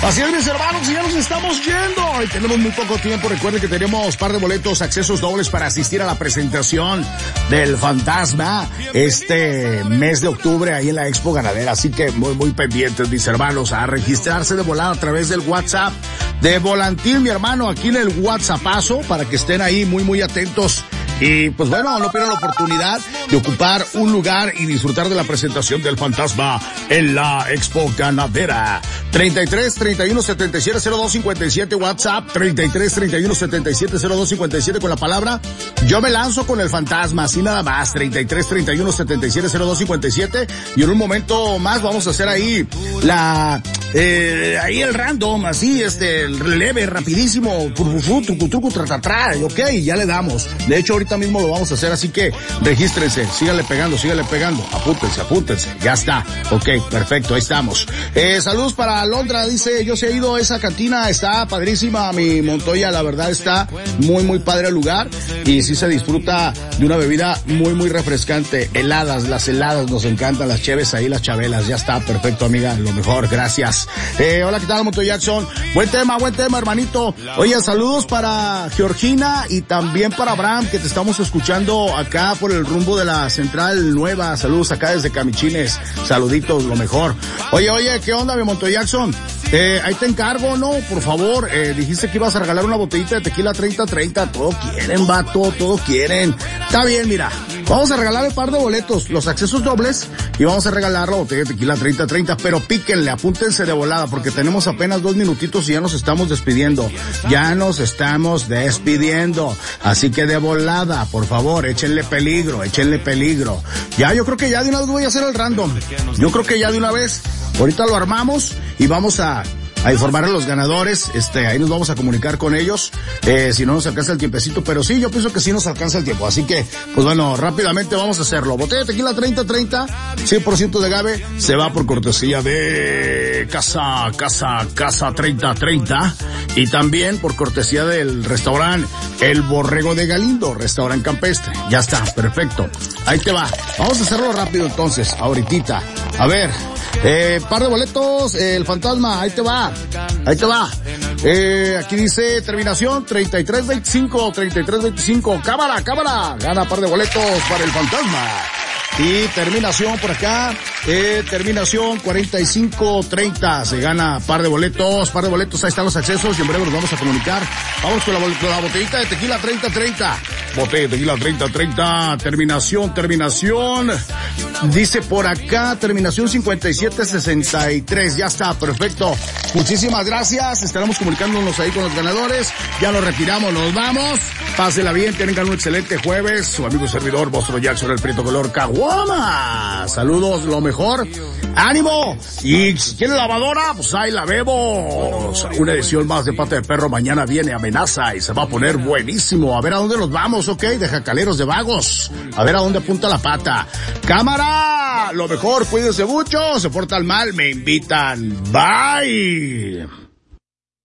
Así es, mis hermanos, y ya nos estamos yendo. Y tenemos muy poco tiempo. Recuerden que tenemos par de boletos, accesos dobles para asistir a la presentación del Fantasma este mes de octubre ahí en la Expo Ganadera. Así que muy pendientes, mis hermanos, a registrarse de volada a través del WhatsApp de Volantín, mi hermano, aquí en el WhatsAppazo, para que estén ahí muy atentos. Y pues bueno, no pierdan la oportunidad de ocupar un lugar y disfrutar de la presentación del Fantasma en la Expo Ganadera. 33 31 77 02 57 WhatsApp, 33 31 77 02 57 con la palabra yo me lanzo con el Fantasma, así nada más, 33 31 77 02 57, y en un momento más vamos a hacer ahí ahí el random, así el releve, rapidísimo, truco, tra, ok, ya le damos. De hecho, ahorita mismo lo vamos a hacer, así que regístrense, síganle pegando, apúntense, ya está, ok, perfecto, ahí estamos. Saludos para Londra, dice, yo se he ido a esa cantina, está padrísima mi Montoya, la verdad está muy padre el lugar, y sí se disfruta de una bebida muy refrescante, las heladas nos encantan, las cheves ahí, las chabelas, ya está, perfecto amiga, lo mejor, gracias. Hola, ¿qué tal, Monto Jackson? Buen tema, hermanito. Oye, saludos para Georgina y también para Abraham, que te estamos escuchando acá por el rumbo de la Central Nueva. Saludos acá desde Camichines. Saluditos, lo mejor. Oye, ¿qué onda, mi Monto Jackson? Ahí te encargo, ¿no? Por favor, dijiste que ibas a regalar una botellita de tequila 30-30. Todo quieren, vato, todo quieren. Está bien, mira. Vamos a regalar un par de boletos, los accesos dobles, y vamos a regalar la botella de tequila 30-30, pero píquenle, apúntense de volada, porque tenemos apenas 2 minutitos y ya nos estamos despidiendo. Así que de volada, por favor, échenle peligro. Ya, yo creo que ya de una vez voy a hacer el random. Ahorita lo armamos y vamos a informar a los ganadores, ahí nos vamos a comunicar con ellos, si no nos alcanza el tiempecito, pero sí, yo pienso que sí nos alcanza el tiempo, así que, pues bueno, rápidamente vamos a hacerlo. Botella de tequila 30-30, 100% de agave, se va por cortesía de Casa 30-30, y también por cortesía del restaurante El Borrego de Galindo, restaurante campestre. Ya está, perfecto. Ahí te va. Vamos a hacerlo rápido entonces, ahorita. A ver, par de boletos, el Fantasma, ahí te va. Aquí dice terminación 3325. Cámara, gana par de boletos para el Fantasma. Y terminación por acá, terminación 4530, se gana par de boletos, ahí están los accesos y en breve nos vamos a comunicar. Vamos con la botellita de tequila 30-30, botella de tequila 30-30, terminación, dice por acá, terminación 5763, ya está, perfecto. Muchísimas gracias, estaremos comunicándonos ahí con los ganadores, ya nos retiramos, nos vamos, pásela bien, tengan un excelente jueves, su amigo y servidor, Bostro Jackson, el Prieto Color Caguama. Saludos, lo mejor, ánimo, y si quiere lavadora, pues ahí la vemos. Una edición más de Pata de Perro, mañana viene Amenaza y se va a poner buenísimo. A ver a dónde nos vamos, ok, de jacaleros de vagos, a ver a dónde apunta la pata. Cámara, lo mejor, cuídense mucho, se portan mal, me invitan, bye.